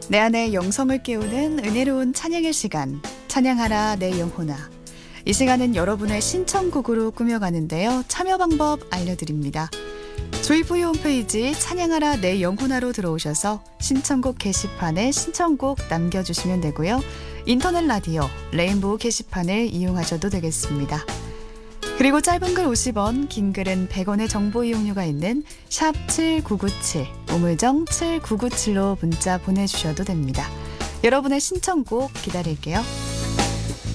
내 안에 영성을 깨우는 은혜로운 찬양의 시간, 찬양하라 내 영혼아. 이 시간은 여러분의 신청곡으로 꾸며가는데요. 참여 방법 알려드립니다. 조이프의 홈페이지 찬양하라 내 영혼아로 들어오셔서 신청곡 게시판에 신청곡 남겨주시면 되고요. 인터넷 라디오 레인보우 게시판을 이용하셔도 되겠습니다. 그리고 짧은 글 50원, 긴 글은 100원의 정보 이용료가 있는 샵 7997, 우물정 7997로 문자 보내주셔도 됩니다. 여러분의 신청곡 기다릴게요.